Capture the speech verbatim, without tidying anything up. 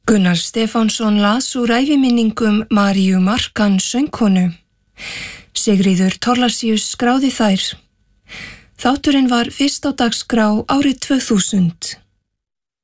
Gunnar Stefánsson las úr æviminningum Maríu Markan söngkonu. Sigríður Thorlacius skráði þær. Þátturinn var fyrst á dagskrá árið tvö þúsund.